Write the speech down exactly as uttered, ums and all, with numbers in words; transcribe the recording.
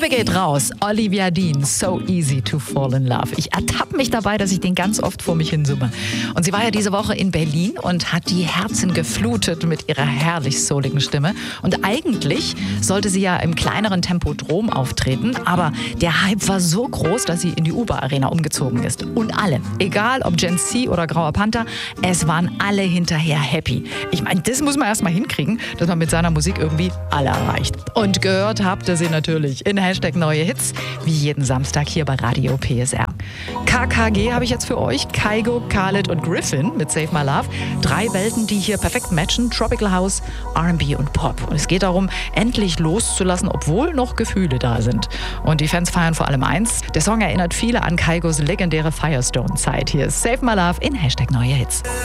Liebe geht raus. Olivia Dean, So Easy to Fall in Love. Ich ertappe mich dabei, dass ich den ganz oft vor mich hin summe. Und sie war ja diese Woche in Berlin und hat die Herzen geflutet mit ihrer herrlich souligen Stimme. Und eigentlich sollte sie ja im kleineren Tempodrom auftreten, aber der Hype war so groß, dass sie in die Uber Arena umgezogen ist. Und alle, egal ob Gen Z oder Grauer Panther, es waren alle hinterher happy. Ich meine, das muss man erst mal hinkriegen, dass man mit seiner Musik irgendwie alle erreicht. Und gehört habt ihr sie natürlich in Hashtag Neue Hits, wie jeden Samstag hier bei Radio P S R. K K G habe ich jetzt für euch, Kygo, Khalid und Griffin mit Save My Love. Drei Welten, die hier perfekt matchen, Tropical House, R and B und Pop. Und es geht darum, endlich loszulassen, obwohl noch Gefühle da sind. Und die Fans feiern vor allem eins, der Song erinnert viele an Kygos legendäre Firestone-Zeit. Hier ist Save My Love in Hashtag Neue Hits.